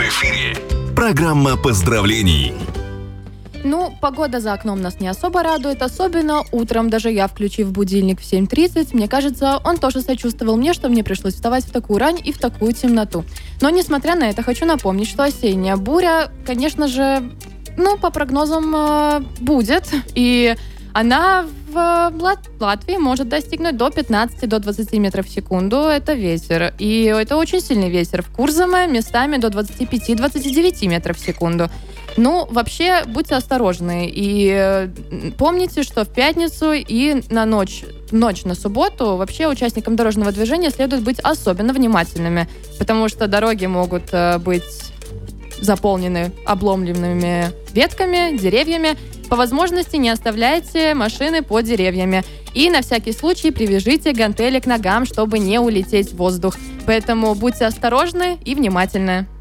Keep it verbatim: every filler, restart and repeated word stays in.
эфире программа поздравлений. Ну, погода за окном нас не особо радует, особенно утром. Даже я, включив будильник в семь тридцать, мне кажется, он тоже сочувствовал мне, что мне пришлось вставать в такую рань и в такую темноту. Но, несмотря на это, хочу напомнить, что осенняя буря, конечно же, ну, по прогнозам, будет. И она в Лат- Латвии может достигнуть до пятнадцати до двадцати метров в секунду. Это ветер. И это очень сильный ветер. В Курзаме местами до двадцати пяти - двадцати девяти метров в секунду. Ну, вообще, будьте осторожны. И помните, что в пятницу и на ночь, ночь на субботу вообще участникам дорожного движения следует быть особенно внимательными, потому что дороги могут быть заполнены обломленными ветками, деревьями. По возможности не оставляйте машины под деревьями. И на всякий случай привяжите гантели к ногам, чтобы не улететь в воздух. Поэтому будьте осторожны и внимательны.